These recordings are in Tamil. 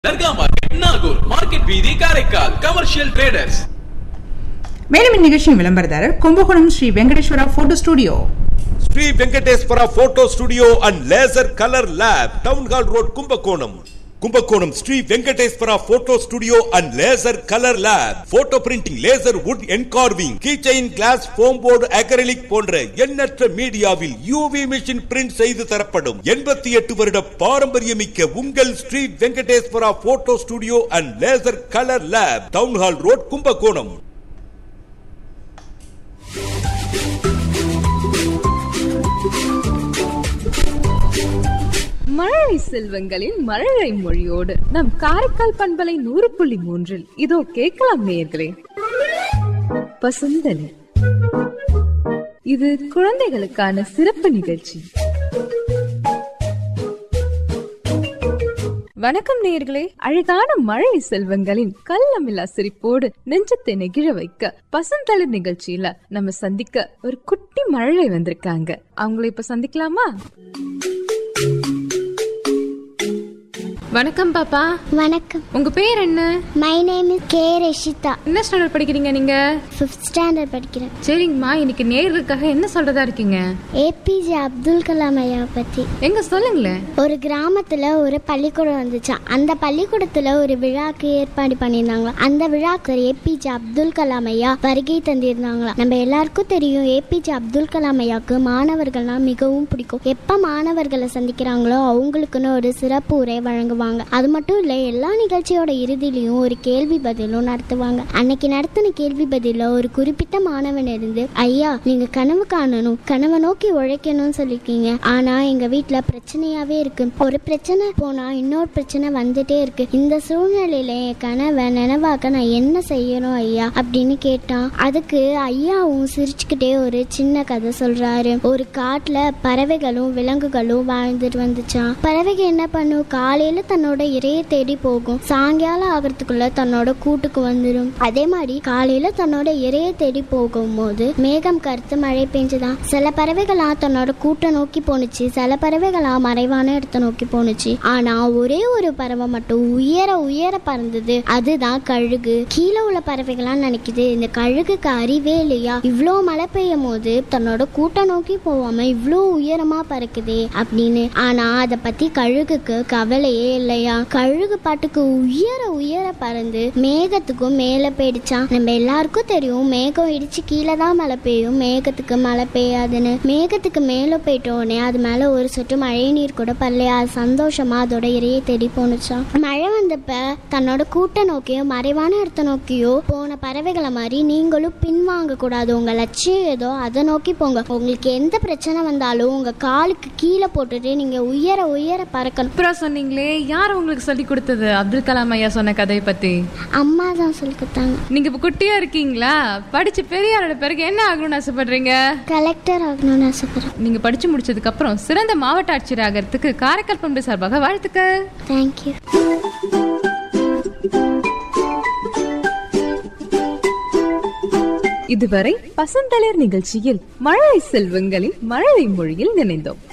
தர்கா மார்க்கெட் நாகூர், மார்க்கெட் வீதி காரைக்கால். Commercial traders. மேலும் இந்நிகழ்ச்சியின் விளம்பரதாரர் Kumbakonam Sri Venkateswara photo studio. Sri Venkateswara photo studio and laser colour lab, town hall road, Kumbakonam. Kumbakonam Sri Venkateswara photo studio and laser colour lab. Photo printing, laser would engraving, keychain, class, foam board, acrylic போன்ற எண்ணற்ற மீடியாவில் யூவி மிஷின் பிரிண்ட் செய்து தரப்படும். 88 வருட பாரம்பரியமிக்க உங்கள் Sri Venkateswara photo studio and laser colour lab, town hall road, Kumbakonam. மழலை செல்வங்களின் மழலை மொழியோடு நம் காரைக்கால் பண்பலை 100.3 இதோ கேட்கலாம் நேயர்களே. பசுந்தலி, இது குழந்தைகளுக்கான சிறப்பு நிகழ்ச்சி. வணக்கம் நேயர்களே. அழகான மழை செல்வங்களின் கள்ளமில்லா சிரிப்போடு நெஞ்சத்தை நெகிழ வைக்க பசுந்தளிர் நிகழ்ச்சியில நம்ம சந்திக்க ஒரு குட்டி மழலை வந்திருக்காங்க. அவங்கள இப்ப சந்திக்கலாமா? வணக்கம் பாப்பா. வணக்கம். உங்க பேர் என்ன? My name is K Rashida. என்ன ஸ்டாண்டர்ட் படிக்கிறீங்க நீங்க? 5th ஸ்டாண்டர்ட் படிக்கிறேன். சரிங்கம்மா, இன்னைக்கு நேயர்களுக்காக என்ன சொல்றதா இருக்கீங்க? ஏபிஜே அப்துல் கலாம் ஐயா பத்தி. எங்க சொல்லுங்களேன். ஒரு கிராமத்துல ஒரு பள்ளிக்கூடம் வந்துச்சான். அந்த பள்ளிக்கூடத்துல ஒரு விழாக்கு ஏற்பாடு பண்ணியிருந்தாங்களா. அந்த விழாக்கு ஏபிஜே அப்துல் கலாம் ஐயா வருகை தந்திருந்தாங்களா. நம்ம எல்லாருக்கும் தெரியும், ஏபிஜே அப்துல் கலாம் ஐயாவுக்கு மாணவர்கள்னா மிகவும் பிடிக்கும். எப்ப மாணவர்களை சந்திக்கிறாங்களோ அவங்களுக்குன்னு ஒரு சிறப்பு உரை வழங்குவாங்க. அது மட்டும் இல்ல, எல்லா நிகழ்ச்சியோட இறுதியிலையும் ஒரு கேள்வி பதிலும் நடத்துவாங்க. அன்னைக்கு நடத்தின கேள்வி பதில ஒரு குறிப்பிட்ட மாணவன் இருந்து, ஐயா நீங்க கனவு காணணும், கனவை நோக்கி உழைக்கணும்னு சொல்லிருக்கீங்க. ஆனா எங்க வீட்டுல பிரச்சனையாவே இருக்கு. ஒரு பிரச்சனை போனா இன்னொரு பிரச்சனை வந்துட்டே இருக்கு. இந்த சூழ்நிலையில என் கனவை நினைவாக்க நான் என்ன செய்யணும் ஐயா அப்படின்னு கேட்டான். அதுக்கு ஐயாவும் சிரிச்சுக்கிட்டே ஒரு சின்ன கதை சொல்றாரு. ஒரு காட்டுல பறவைகளும் விலங்குகளும் வாழ்ந்துட்டு வந்துச்சான். பறவைகள் என்ன பண்ணும், காலையில தன்னோட இரையை தேடி போகும், சாயங்காலம் ஆகிறதுக்குள்ள தன்னோட கூட்டுக்கு வந்துடும். அதே மாதிரி காலையில தன்னோட இரையை தேடி போகும்போது மேகம் கருத்து மழை பெஞ்சுதான். சில பறவைகளா தன்னோட கூட்டை நோக்கி போனுச்சு, சில பறவைகளா மறைவான இடத்தை நோக்கி போனுச்சு. ஆனா ஒரே ஒரு பறவை மட்டும் உயர உயர பறந்தது. அதுதான் கழுகு. கீழே உள்ள பறவைகளா நினைக்குது, இந்த கழுகுக்கு அறிவே இல்லையா, இவ்வளோ மழை பெய்யும் போது தன்னோட கூட்டை நோக்கி போவாம இவ்வளோ உயரமா பறக்குதே அப்படின்னு. ஆனா அதை பத்தி கழுகுக்கு கவலையே இல்லையா. கழுகு பாட்டுக்கு உயர உயர பறந்து மேகத்துக்கும் மேல போயிடுச்சான். நம்ம எல்லாருக்கும் தெரியும், மேகம் இடிச்சு கீழே தான் மழை பெய்யும், மேகத்துக்கு மழை பெய்யாதுன்னு. மேகத்துக்கு மேல போயிட்டோடனே அது மேல ஒரு சொட்டு மழை நீர் கூட பரலையா. அது சந்தோஷமா அதோட இறையை தேடி போனுச்சான். மழை வந்தப்ப தன்னோட கூட்டை நோக்கியோ மறைவான இடத்த நோக்கியோ போன பறவைகளை மாதிரி நீங்களும் பின்வாங்க கூடாது. உங்க லட்சியம் ஏதோ அதை நோக்கி போங்க. உங்களுக்கு எந்த பிரச்சனை வந்தாலும் உங்க காலுக்கு கீழே போட்டுட்டு நீங்க உயர உயர பறக்கணும். சொன்னீங்களே, யார் உங்களுக்கு சொல்லி கொடுத்தது அப்துல் கலாம் ஐயா சொன்ன கதையை பத்தி? அம்மா தான் சொல்லி கொடுத்தாங்க. நீங்க இப்ப குட்டியா இருக்கீங்களா? படிச்சு பெரியாரோட பிறகு என்ன ஆகணும்னு ஆசைப்படுறீங்க? கலெக்டர் ஆகணும்னு ஆசைப்படுறேன். நீங்க படிச்சு முடிச்சதுக்கு அப்புறம் சிறந்த மாவட்ட ஆட்சியர் ஆகிறதுக்கு காரைக்கால் பண்பு சார்பாக வாழ்த்துக்கள். தேங்க்யூ. இதுவரை பசுந்தளிர் நிகழ்ச்சியில் மழலை செல்வங்களின் மழலை மொழியில் நினைந்தோம்.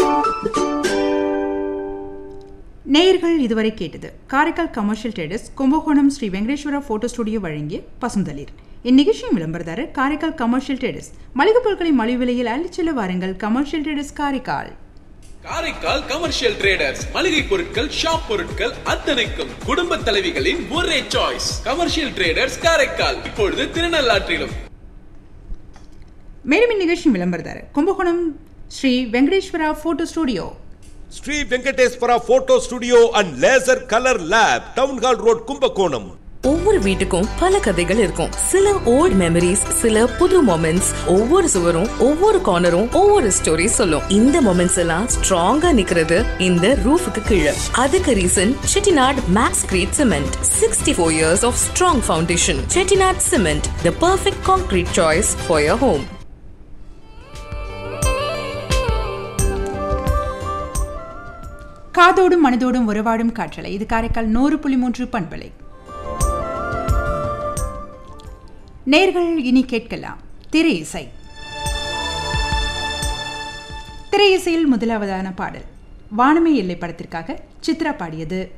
நேயர்கள் இதுவரை கேட்டது Karaikal commercial traders Kumbakonam Sri Venkateswara photo studio வழங்கிய பசுந்தளிர். இந்நிகழ்ச்சியின் விளம்பரதாரர் காரைக்கால் கமர்ஷியல் ட்ரேடர்ஸ். மளிகை பொருட்களை மலிவு விலையில் அள்ளிச்செல்ல வாருங்கள். Commercial traders Karaikal. Karaikal commercial traders. மளிகை பொருட்கள், ஷாப் பொருட்கள் அத்தனைக்கும் குடும்ப தலைவிகளின் ஒரே சாய்ஸ். கமர்ஷியல் ட்ரேடர்ஸ் காரைக்கால், இப்பொழுது திருநள்ளாற்றிலும். மேலும் இந்நிகழ்ச்சியின் விளம்பரதாரர் Kumbakonam Sri Venkateswara photo studio. Sri Venkateswara photo studio and laser colour lab, town hall road, Kumbakonam. ஒவ்வொரு வீட்டுக்கும் பல கதைகள் இருக்கும். சில ஓல்ட் மெமரிஸ், சில புது மொமெண்ட்ஸ். ஒவ்வொரு சுவரும் ஒவ்வொரு கார்னரும் ஒவ்வொரு ஸ்டோரி சொல்லும். இந்த மொமெண்ட்ஸ் எல்லாம் ஸ்ட்ராங்கா நிக்கிறது இந்த ரூஃபுக்கு கீழே. அதுக்கு reason Chettinad maths great cement. 64 years of strong foundation. Chettinad Cement, the perfect concrete choice for your home. காதோடும் மனதோடும் உறவாடும் காற்றலை. இது காரைக்கால் 100.3 பண்பலை. நேர்கள் இனி கேட்கலாம் திரை இசை. திரை இசையில் முதலாவதான பாடல் வானமே எல்லை படத்திற்காக சித்ரா பாடியது.